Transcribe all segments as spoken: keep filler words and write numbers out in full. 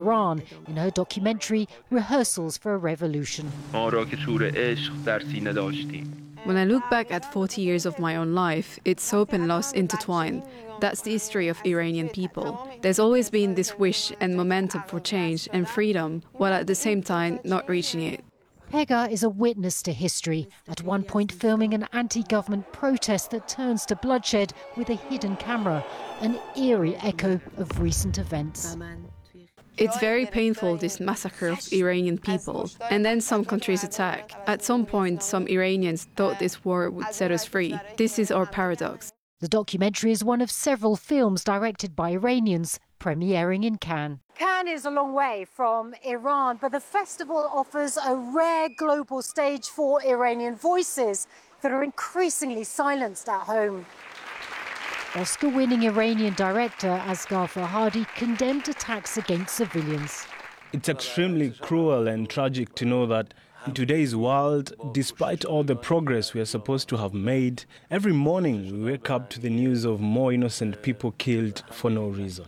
Iran in her documentary Rehearsals for a Revolution. When I look back at forty years of my own life, it's hope and loss intertwined. That's the history of Iranian people. There's always been this wish and momentum for change and freedom, while at the same time not reaching it. Pegah is a witness to history, at one point filming an anti-government protest that turns to bloodshed with a hidden camera, an eerie echo of recent events. It's very painful, this massacre of Iranian people. And then some countries attack. At some point, some Iranians thought this war would set us free. This is our paradox. The documentary is one of several films directed by Iranians, premiering in Cannes. Cannes is a long way from Iran, but the festival offers a rare global stage for Iranian voices that are increasingly silenced at home. Oscar-winning Iranian director Asghar Farhadi condemned attacks against civilians. It's extremely cruel and tragic to know that in today's world, despite all the progress we are supposed to have made, every morning we wake up to the news of more innocent people killed for no reason.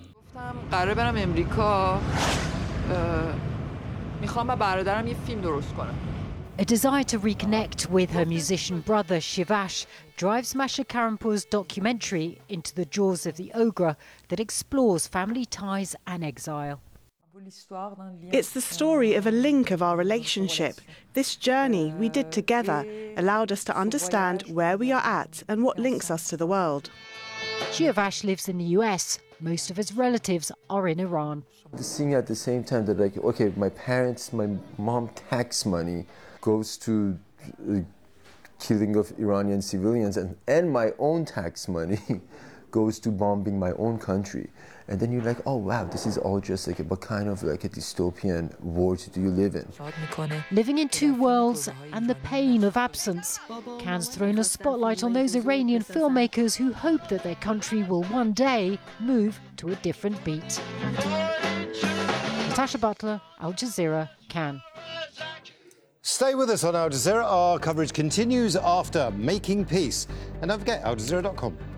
A desire to reconnect with her musician brother Shivash drives Masha Karampour's documentary Into the Jaws of the Ogre that explores family ties and exile. It's the story of a link of our relationship. This journey we did together allowed us to understand where we are at and what links us to the world. Shivash lives in the U S. Most of his relatives are in Iran. Seeing at the same time that, like, okay, my parents, my mom tax money goes to uh, killing of Iranian civilians, and, and my own tax money goes to bombing my own country. And then you're like, oh wow, this is all just like a, what kind of like a dystopian world do you live in? Living in two worlds and the pain of absence. Cannes thrown a spotlight on those Iranian filmmakers who hope that their country will one day move to a different beat. Natasha Butler, Al Jazeera, Cannes. Stay with us on Al Jazeera. Our coverage continues after Making Peace. And don't forget, al jazeera dot com.